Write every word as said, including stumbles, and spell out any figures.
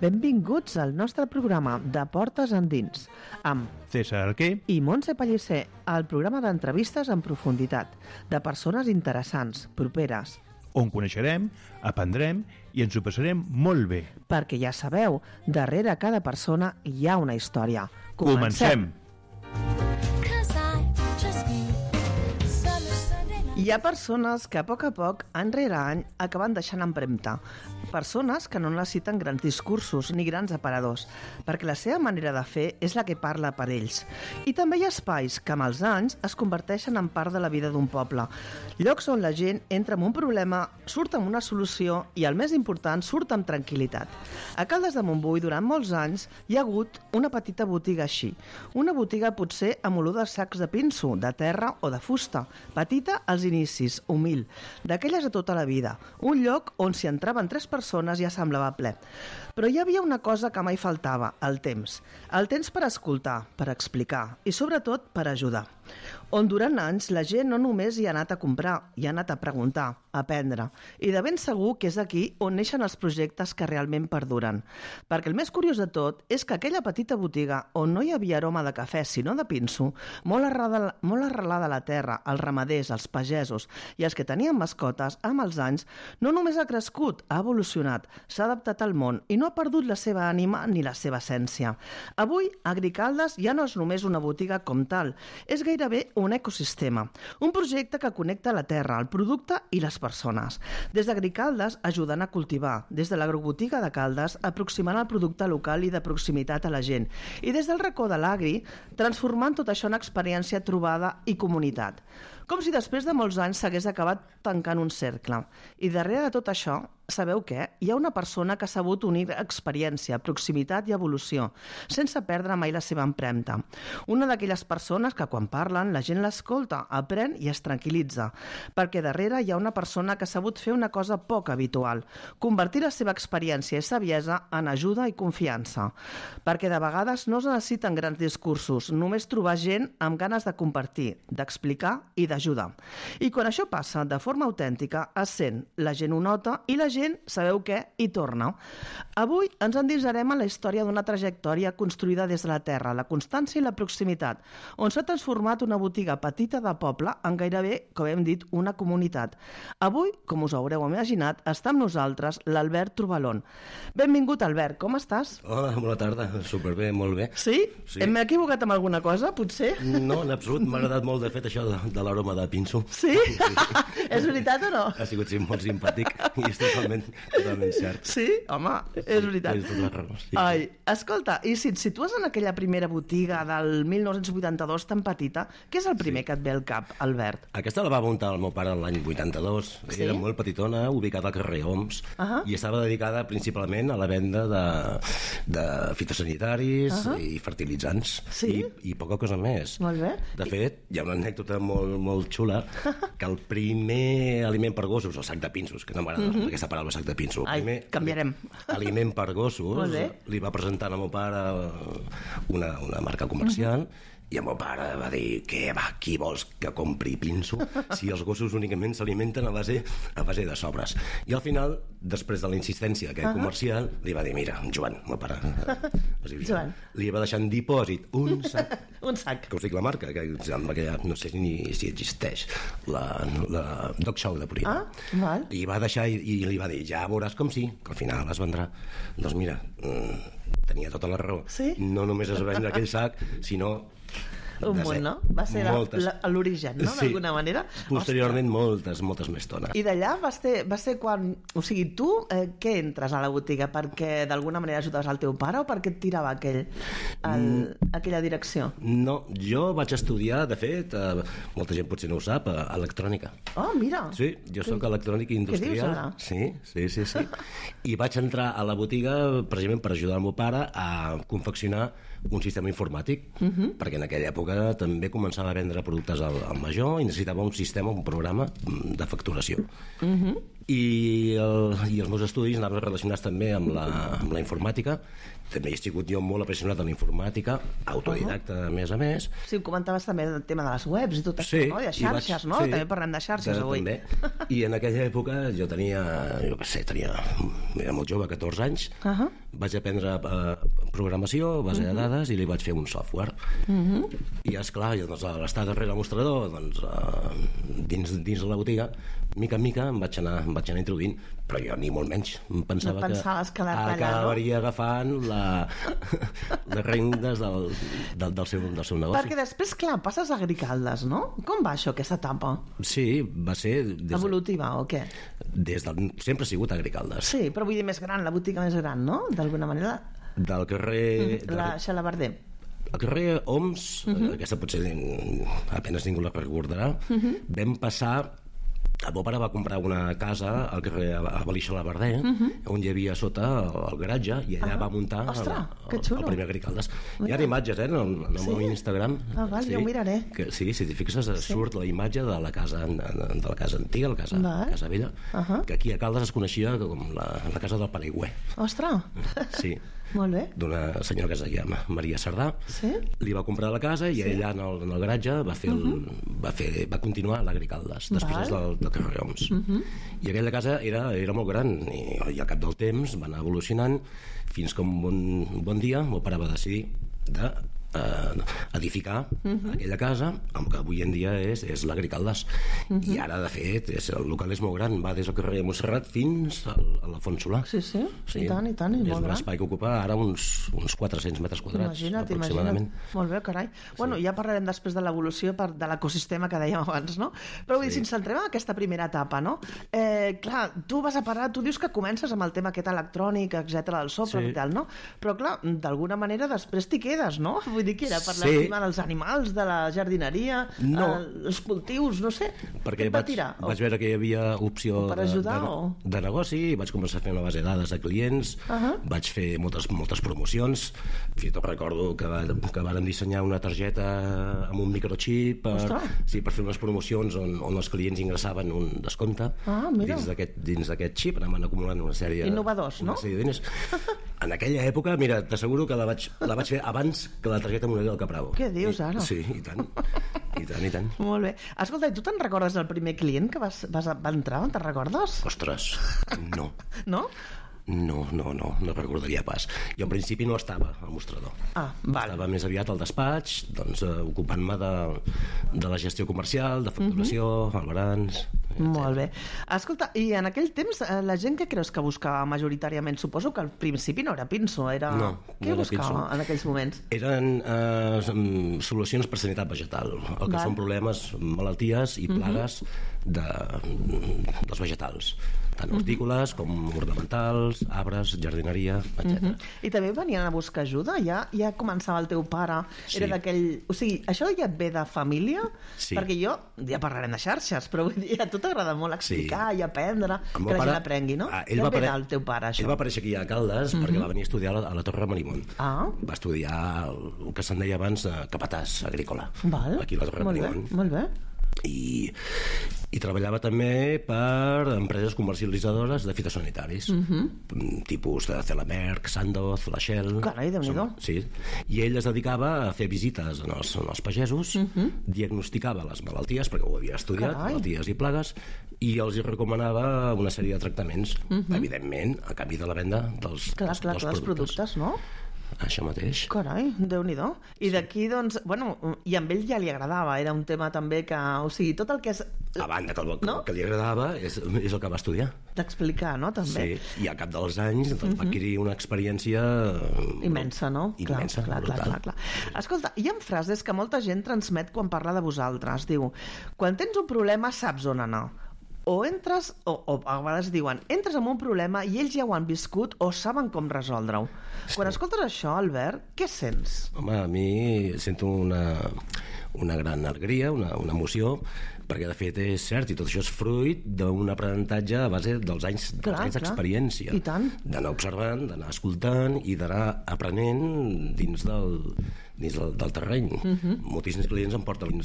Benvinguts al nostre programa de Portes Endins, amb César Arquer i Montse Pellicer, el programa d'entrevistes en profunditat, de persones interessants, properes, on coneixerem, aprendrem i ens ho passarem molt bé. perquè ja sabeu, darrere cada persona hi ha una història. Comencem! Hi ha persones que a poc a poc, any rere any, acaben deixant empremta. Persones que no necessiten grans discursos ni grans aparadors, perquè la seva manera de fer és la que parla per ells. I també hi ha espais que amb els anys es converteixen en part de la vida d'un poble. Llocs on la gent entra amb un problema, surt amb una solució i, el més important, surt amb tranquil·litat. A Caldes de Montbui, durant molts anys, hi ha hagut una petita botiga així. Una botiga potser amb olor de sacs de pinso, de terra o de fusta. Petita als inicis, humil, d'aquelles de tota la vida. Un lloc on si entraven tres persones ja semblava ple. Però hi havia una cosa que mai faltava, el temps. El temps per escoltar, per explicar i sobretot per ajudar. On durant anys la gent no només hi ha anat a comprar, hi ha anat a preguntar, a aprendre. I de ben segur que és aquí on neixen els projectes que realment perduren. Perquè el més curiós de tot és que aquella petita botiga on no hi havia aroma de cafè sinó de pinso, molt arrelada, molt arrelada a la terra, als ramaders, als pagesos i els que tenien mascotes, amb els anys, no només ha crescut, ha evolucionat, s'ha adaptat al món i no ha perdut la seva ànima ni la seva essència. Avui, Agricaldes ja no és només una botiga com tal, és gairebé un ecosistema, un projecte que connecta la terra, el producte i les persones. Des d'Agricaldes ajudant a cultivar, des de l'agrobotiga de Caldes aproximant el producte local i de proximitat a la gent, i des del racó de l'agri transformant tot això en experiència trobada i comunitat. Com si després de molts anys s'hagués acabat tancant un cercle. I darrere de tot això, sabeu què? Hi ha una persona que ha sabut unir experiència, proximitat i evolució, sense perdre mai la seva empremta. Una d'aquelles persones que quan parlen la gent l'escolta, aprèn i es tranquil·litza, perquè darrere hi ha una persona que ha sabut fer una cosa poc habitual, convertir la seva experiència i saviesa en ajuda i confiança. Perquè de vegades no es necessiten grans discursos, només trobar gent amb ganes de compartir, d'explicar i d'ajudar. I quan això passa de forma autèntica, es sent, la gent ho nota i la gent, sabeu què, hi torna. Avui ens endinsarem a la història d'una trajectòria construïda des de la terra, la constància i la proximitat, on s'ha transformat una botiga petita de poble en gairebé, com hem dit, una comunitat. Avui, com us haureu imaginat, està amb nosaltres l'Albert Trobalón. Benvingut, Albert, com estàs? Hola, bona tarda, superbé, molt bé. Sí? sí. M'he equivocat amb alguna cosa, potser? No, en absolut, m'ha agradat molt, de fet, això de, de l'aroma de pinso. Sí? sí. És veritat o no? Ha sigut sí, molt simpàtic i és totalment, totalment cert. Sí? Home, és veritat. És tota la raó, sí. Ai, escolta, i si et situes en aquella primera botiga del mil nou-cents vuitanta-dos tan petita, què és el primer sí. que et ve al cap, Albert? Aquesta la va muntar el meu pare l'any vuitanta-dos. Sí? Era molt petitona, ubicada al carrer Oms, uh -huh. i estava dedicada principalment a la venda de, de fitosanitaris uh -huh. i fertilitzants. Sí? I, I poca cosa més. Molt bé. De fet, hi ha una anècdota molt, molt xula, que el primer aliment per gossos, el sac de pinsos, que no m'agrada uh -huh. aquesta paraula, sac de pinso. Ai, primer, canviarem. Aliment per gossos, bé. li va presentar al meu pare una, una marca comercial, uh -huh. i el meu pare va dir, què va, qui vols que compri pinso si els gossos únicament s'alimenten a base, a base de sobres? I al final, després de la insistència d'aquest uh -huh. comercial, li va dir, mira, Joan, el meu pare, Joan. li va deixar en dipòsit un sac, un sac, que us dic la marca, que sembla que ja no sé ni si existeix, la, la Dog Show de Purina. Ah, val. I va deixar i, i li va dir, ja veuràs com sí, que al final es vendrà. Doncs mira, mmm, tenia tota la raó. Sí? No només es vendre aquell sac, sinó un munt, no? Va ser l'origen, no? Sí. D'alguna manera. Posteriorment, Ostres. moltes, moltes més tones. I d'allà va ser, va ser quan... O sigui, tu, eh, què entres a la botiga? Perquè d'alguna manera ajudaves al teu pare o perquè et tirava aquell, el, mm. aquella direcció? No, jo vaig estudiar, de fet, eh, molta gent potser no ho sap, eh, electrònica. Oh, mira! Sí, jo sóc elèctric industrial. Què dius ara? Sí, sí, sí, sí. I vaig entrar a la botiga precisament per ajudar el meu pare a confeccionar un sistema informàtic, uh -huh. perquè en aquella època època també començava a vendre productes al, al major i necessitava un sistema, un programa de facturació. Uh-huh. I, el, i els meus estudis anaven relacionats també amb la, amb la informàtica. També he sigut jo molt apassionat en la informàtica, autodidacta uh-huh. a més a més. Sí, comentaves també el tema de les webs i tot això, sí, no? I de xarxes, vaig, no? Sí, també parlem de xarxes de, avui. També. I en aquella època jo tenia, jo què sé, tenia, era molt jove, catorze anys, uh-huh. vaig aprendre uh, programació, base uh-huh. de dades, i li vaig fer un software. Uh-huh. I esclar, jo, doncs, a l'estar darrere el mostrador, doncs, uh, dins, dins de la botiga, mica en mica em vaig anar, em vaig anar introduint, però jo ni molt menys em pensava no pensaves que, que acabaria no? agafant la, les rendes del, del, del, seu, del seu negoci. Perquè després, clar, passes a Gricaldes, no? Com va això, aquesta etapa? Sí, va ser... Des evolutiva, o què? Des del, sempre ha sigut a Gricaldes. Sí, però vull dir més gran, la botiga més gran, no? D'alguna manera. Del carrer... Mm, la Xalabarder. Al carrer Oms, uh-huh. aquesta potser apenas ningú la recordarà, uh-huh. vam passar... El meu pare va comprar una casa al carrer a Balix-Xalabarder, uh-huh. on hi havia sota el garatge, i allà uh-huh. va muntar Ostres, el, el, el primer Gricaldes. Hi ha imatges, eh, en el, en el sí? meu Instagram. Ah, val, sí, jo ho miraré. Que, sí, si t'hi fixes, sí. surt la imatge de la casa, de la casa antiga, la casa, casa vella, uh-huh. que aquí a Caldes es coneixia com la, la casa del Paraigüer. Ostres! Sí. Molt bé. D'una senyora que es deia Maria Cerdà. Sí? Li va comprar la casa i sí? allà en el, en el garatge va, fer el, uh-huh. va, fer, va continuar l'Agricaldes, després del, del carrer Oms. Uh-huh. I aquella casa era, era molt gran i, i al cap del temps va anar evolucionant fins que un bon, un bon dia el meu pare va decidir de eh, edificar uh-huh. aquella casa, el que avui en dia és, és l'Agricaldes. Uh-huh. I ara, de fet, és, el local és molt gran, va des del carrer de Montserrat fins al, a la Font Solà. Sí, sí, sí, i tant, i tant, i és molt un gran. espai que ocupa ara uns, uns quatre-cents metres quadrats, imagina't, aproximadament. Imagina't. Molt bé, carai. Sí. Bueno, ja parlarem després de l'evolució per, de l'ecosistema que dèiem abans, no? Però vull dir, sí. si ens centrem en aquesta primera etapa, no? Eh, clar, tu vas a parar, tu dius que comences amb el tema aquest electrònic, etcètera, del software sí. i tal, no? Però clar, d'alguna manera després t'hi quedes, no? Vull dir que era per sí. l'estima dels animals, de la jardineria, no. els cultius, no sé. Perquè vaig, vaig veure que hi havia opció per ajudar, de, de, o... de negoci, vaig començar a fer una base de dades de clients, uh-huh. vaig fer moltes, moltes promocions, fins i tot recordo que, que varen dissenyar una targeta amb un microchip per, sí, per fer unes promocions on, on els clients ingressaven un descompte ah, dins d'aquest dins d'aquest xip, anaven acumulant una sèrie... Innovadors, una no? Sèrie de diners. En aquella època, mira, t'asseguro que la vaig, la vaig fer abans que la targeta moneda del Capravo. Què dius, ara? I, sí, i tant. I tant, i tant. Molt bé. Escolta, i tu te'n recordes del primer client que vas, vas, va entrar? Te'n recordes? Ostres, no. No? No, no, no, no recordaria pas. Jo al principi no estava al mostrador. Ah, val. Estava més aviat al despatx, doncs, eh, ocupant-me de, de la gestió comercial, de facturació, uh-huh. albarans... etcètera. Molt bé. Escolta, i en aquell temps, la gent que creus que buscava majoritàriament? Suposo que al principi no era pinso, era... No, què no era buscava pinso. En aquells moments? Eren eh, solucions per sanitat vegetal, el que Val. Són problemes, malalties i plagues uh-huh. de, dels vegetals, tant hortícoles uh-huh. com ornamentals, arbres, jardineria, etcètera. Uh-huh. I també venien a buscar ajuda? Ja, ja començava el teu pare? Sí. Era d'aquell... O sigui, això ja et ve de família? Sí. Perquè jo, ja parlarem de xarxes, però vull dir, a tu t'agrada molt explicar sí. i aprendre, que la pare, gent aprengui, no? Ah, ell ja va ve apare... del teu pare, això. Ell va aparèixer aquí a Caldes uh-huh. perquè va venir a estudiar a la, a la Torre Marimón. Ah. Va estudiar el, el que se'n deia abans eh, capatàs agrícola. Val. Aquí a la Torre molt Marimón. Bé, molt bé. I, i treballava també per empreses comercialitzadores de fitosanitaris, uh-huh. tipus de Celamerc, Sandoz, la Shell. Carai, Déu-n'hi-do. Sí. I ell es dedicava a fer visites en els, en els pagesos, uh-huh. diagnosticava les malalties, perquè ho havia estudiat, Carai. malalties i plagues, i els hi recomanava una sèrie de tractaments, uh-huh. evidentment, a canvi de la venda dels, clar, dels, clar, dels, dels productes. productes, no? Això mateix. Carai, Déu-n'hi-do. I d'aquí, doncs, bueno, i amb ell ja li agradava, era un tema també que, o sigui, tot el que és... A banda que el, no? que li agradava és, és el que va estudiar. D'explicar, no, també? Sí, i al cap dels anys doncs, uh-huh. va adquirir una experiència... Immensa, no? Immensa, clar, clar, clar, clar, clar. Escolta, hi ha frases que molta gent transmet quan parla de vosaltres. Diu, quan tens un problema saps on anar. O entres, o, o a vegades diuen, entres en un problema i ells ja ho han viscut o saben com resoldre-ho. Sí. Quan escoltes això, Albert, què sents? Home, a mi sento una, una gran alegria, una, una emoció, perquè de fet és cert, i tot això és fruit d'un aprenentatge a base dels anys, dels anys d'experiència. I tant. D'anar observant, d'anar escoltant i d'anar aprenent dins del, dins del, del terreny. Uh -huh. Moltíssims clients em porten